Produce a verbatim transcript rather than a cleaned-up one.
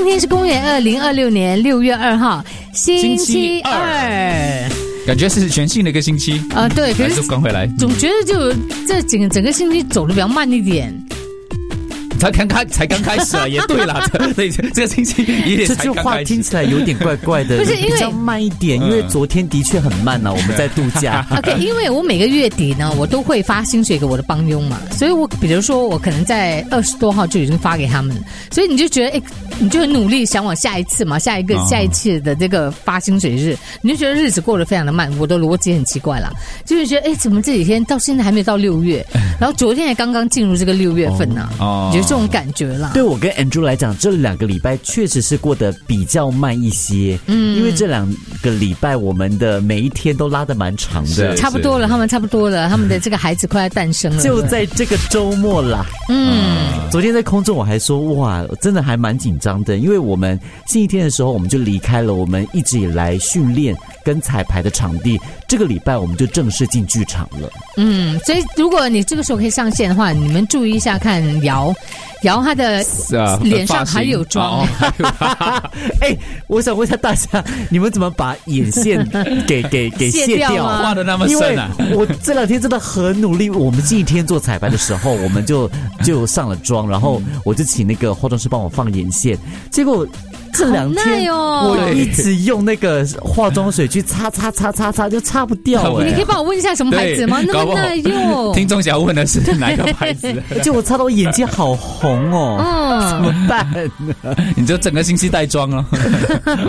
今天是公元二零二六年六月二号，星期二。 感觉是全新的一个星期啊、呃，对，可是刚回来， 总觉得就这整个整个星期走得比较慢一点。 才刚开，才刚开始啊，也对啦，对，这个星期也这句话听起来有点怪怪的， 不是因为比较慢一点，因为昨天的确很慢啊，我们在度假。 OK， 因为我每个月底呢，我都会发薪水给我的帮佣嘛，所以我比如说我可能在二十多号就已经发给他们，所以你就觉得哎，你就很努力想往下一次嘛，下一个、哦、下一次的这个发薪水日，你就觉得日子过得非常的慢。我的逻辑很奇怪啦，就是觉得哎，怎么这几天到现在还没有到六月，然后昨天才刚刚进入这个六月份呢、啊，哦，有这种感觉啦。 对我跟 Andrew 来讲，这两个礼拜确实是过得比较慢一些，嗯，因为这两个礼拜我们的每一天都拉得蛮长的， 差不多了，他们差不多了，他们的这个孩子快要诞生了， 就在这个周末啦。嗯，昨天在空中我还说哇，真的还蛮紧张的，因为我们星期天的时候我们就离开了我们一直以来训练跟彩排的场地，这个礼拜我们就正式进剧场了。 嗯，所以如果你这个时候可以上线的话，你们注意一下看姚姚他的脸上还有妆。 哎、欸，我想问一下大家，你们怎么把眼线给给给卸掉？ 画的那么深啊！ 因为我这两天真的很努力。我们星期天做彩排的时候，我们就就上了妆，然后我就请那个化妆师帮我放眼线，结果。这两天我一直用那个化妆水去擦擦擦擦擦，就擦不掉、欸。 你可以帮我问一下什么牌子吗？那么耐用。 听众想问的是哪个牌子？ 就我擦到我眼睛好红哦，嗯，怎么办？ 你就整个星期带妆了。